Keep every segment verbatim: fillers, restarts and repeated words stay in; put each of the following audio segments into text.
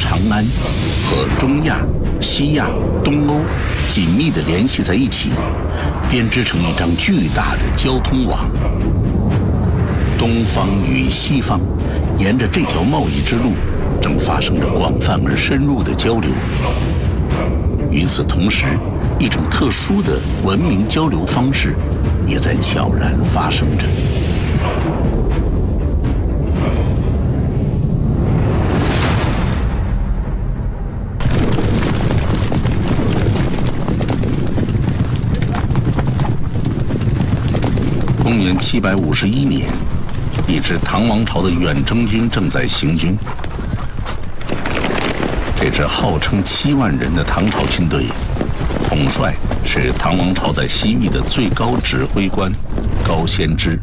长安和中亚、西亚、东欧紧密地联系在一起，编织成一张巨大的交通网。东方与西方沿着这条贸易之路，正发生着广泛而深入的交流。与此同时，一种特殊的文明交流方式也在悄然发生着。公元七百五十一年，一支唐王朝的远征军正在行军。这支号称七万人的唐朝军队，统帅是唐王朝在西域的最高指挥官高仙芝。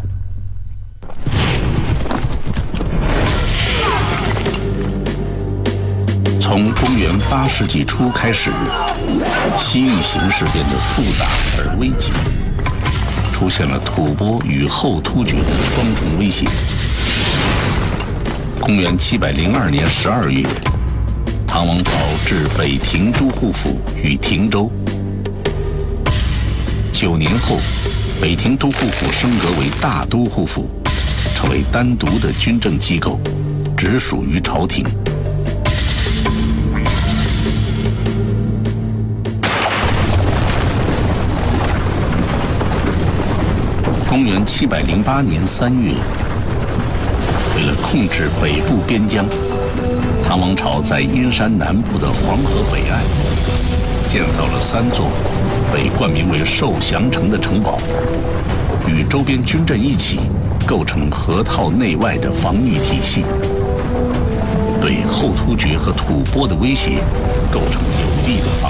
从公元八世纪初开始，西域形势变得复杂而危急，出现了吐蕃与后突厥的双重威胁。公元七百零二年十二月，唐王朝置北庭都护府于庭州。九年后，北庭都护府升格为大都护府，成为单独的军政机构，直属于朝廷。公元七百零八年三月，为了控制北部边疆，唐王朝在阴山南部的黄河北岸建造了三座被冠名为受降城的城堡，与周边军镇一起构成河套内外的防御体系，对后突厥和吐蕃的威胁构成有力的防